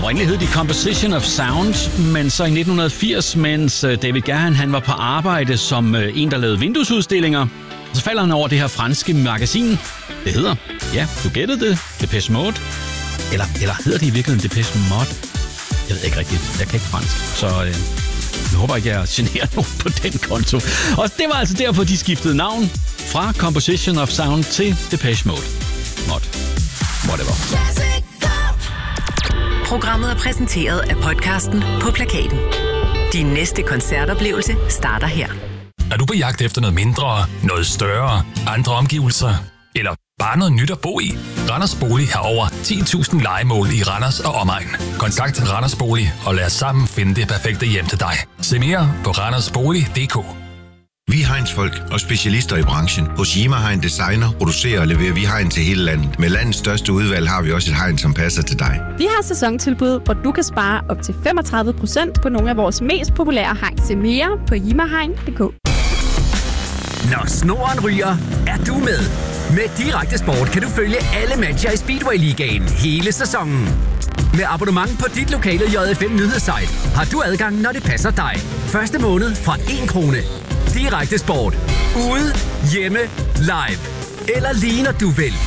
Oprindeligt hed de Composition of Sound, men så i 1980, mens David Gahan han var på arbejde som en, der lavede vinduesudstillinger, så falder han over det her franske magasin. Det hedder, ja, du gættede det, Depeche Mode. Eller hedder det i virkeligheden Depeche Mode? Jeg ved ikke rigtigt, jeg kan ikke fransk, så jeg håber ikke, jeg generer nogen på den konto. Og det var altså derfor, de skiftede navn fra Composition of Sound til Depeche Mode. Whatever. Programmet er præsenteret af podcasten På Plakaten. Din næste koncertoplevelse starter her. Er du på jagt efter noget mindre, noget større, andre omgivelser, eller bare noget nyt at bo i? Randers Bolig har over 10.000 lejemål i Randers og omegn. Kontakt Randers Bolig og lad os sammen finde det perfekte hjem til dig. Se mere på randersbolig.dk. Vi er Heinz-folk og specialister i branchen. Hos Yima Hein Designer producerer og leverer vi hegn til hele landet. Med landets største udvalg har vi også et hegn, som passer til dig. Vi har sæsontilbud, hvor du kan spare op til 35% på nogle af vores mest populære hegn. Se mere på yimahegn.dk. Når snoren ryger, er du med. Med Direkte Sport kan du følge alle matcher i Speedway-ligaen hele sæsonen. Med abonnement på dit lokale JFM nyhedssite har du adgang, når det passer dig. Første måned fra 1 krone. Direkte Sport. Ude, hjemme, live. Eller lige når du vil.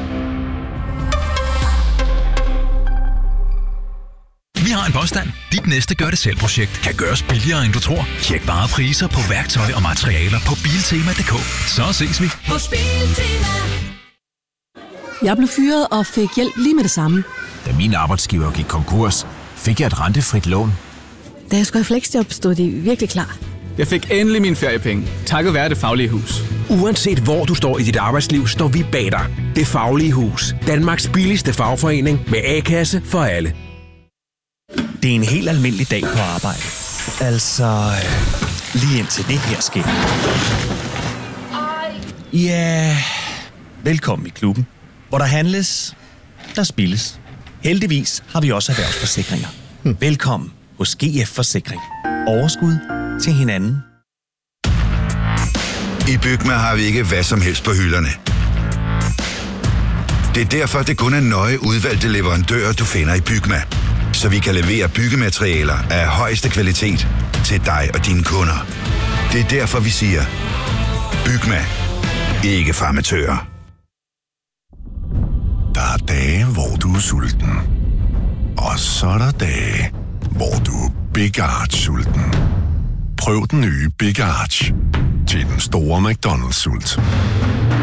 Vi har en påstand. Dit næste gør-det-selv-projekt kan gøres billigere, end du tror. Tjek bare priser på værktøj og materialer på Biltema.dk. Så ses vi. Hos Biltema. Jeg blev fyret og fik hjælp lige med det samme. Da min arbejdsgiver gik konkurs, fik jeg et rentefrit lån. Da jeg skulle i fleksjob, stod de virkelig klar. Jeg fik endelig mine feriepenge, takket være Det Faglige Hus. Uanset hvor du står i dit arbejdsliv, står vi bag dig. Det Faglige Hus. Danmarks billigste fagforening med A-kasse for alle. Det er en helt almindelig dag på arbejde. Altså, lige indtil det her sker. Ja, velkommen i klubben, hvor der handles, der spilles. Heldigvis har vi også erhvervsforsikringer. Velkommen hos GF Forsikring. Overskud til hinanden. I Bygma har vi ikke hvad som helst på hylderne. Det er derfor, det kun er nøje udvalgte leverandører, du finder i Bygma. Så vi kan levere byggematerialer af højeste kvalitet til dig og dine kunder. Det er derfor, vi siger, Bygma. Ikke farmatører. Der er dage, hvor du er sulten. Og så er der dage, hvor du er Big Arch-sulten. Prøv den nye Big Arch til den store McDonald's-sult.